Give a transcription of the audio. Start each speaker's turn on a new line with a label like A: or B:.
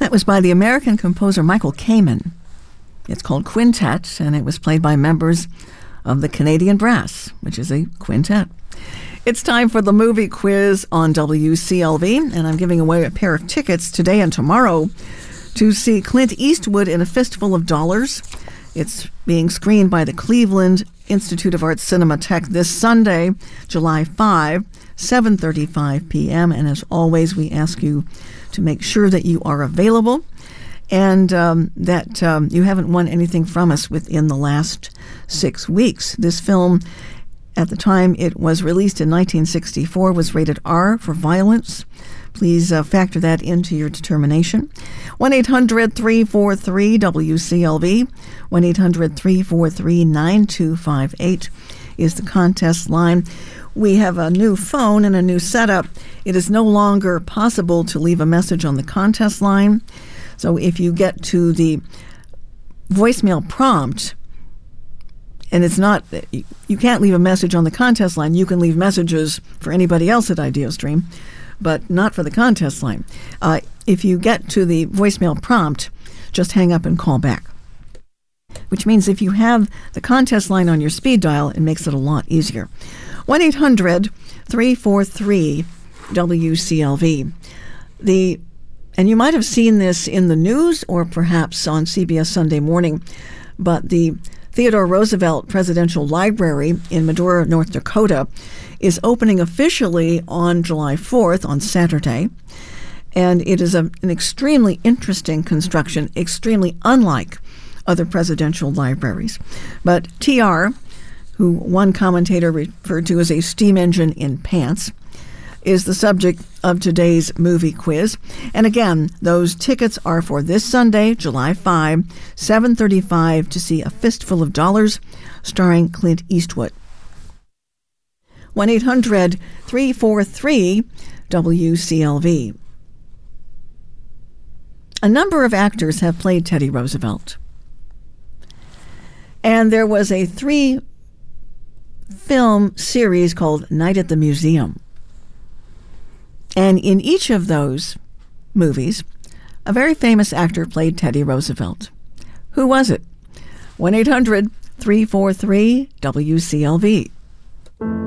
A: That was by the American composer Michael Kamen. It's called Quintet, and it was played by members of the Canadian Brass, which is a quintet. It's time for the movie quiz on WCLV, and I'm giving away a pair of tickets today and tomorrow to see Clint Eastwood in A Fistful of Dollars. It's being screened by the Cleveland Institute of Arts Cinematheque this Sunday, July 5, 7:35 p.m. And as always, we ask you to make sure that you are available and that you haven't won anything from us within the last 6 weeks. This film, at the time it was released in 1964, was rated R for violence. Please factor that into your determination. 1-800-343-WCLV, 1-800-343-9258 is the contest line. We have a new phone and a new setup. It is no longer possible to leave a message on the contest line. So if you get to the voicemail prompt, and it's not, you can't leave a message on the contest line. You can leave messages for anybody else at IdeaStream, but not for the contest line. If you get to the voicemail prompt, just hang up and call back. Which means if you have the contest line on your speed dial, it makes it a lot easier. 1-800-343-WCLV. And you might have seen this in the news or perhaps on CBS Sunday Morning, but the Theodore Roosevelt Presidential Library in Medora, North Dakota, is opening officially on July 4th, on Saturday. And it is an extremely interesting construction, extremely unlike other presidential libraries. But TR, who one commentator referred to as a steam engine in pants, is the subject of today's movie quiz. And again, those tickets are for this Sunday, July 5, 7:35, to see A Fistful of Dollars, starring Clint Eastwood. 1-800-343-WCLV. A number of actors have played Teddy Roosevelt. And there was a 3-film series called Night at the Museum. And in each of those movies, a very famous actor played Teddy Roosevelt. Who was it? 1-800-343-WCLV.